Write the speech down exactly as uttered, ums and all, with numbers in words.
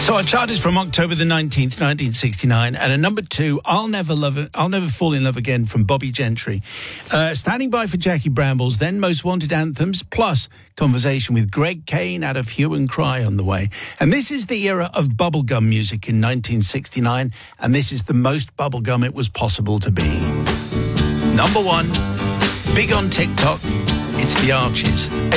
So our chart is from October the nineteenth, nineteen sixty-nine, and at number two, I'll Never Love, I'll Never Fall in Love Again from Bobby Gentry. Uh, standing by for Jackie Brambles, then Most Wanted Anthems, plus conversation with Greg Kane out of Hue and Cry on the way. And this is the era of bubblegum music in nineteen sixty-nine, and this is the most bubblegum it was possible to be. Number one, big on TikTok, it's the Archies.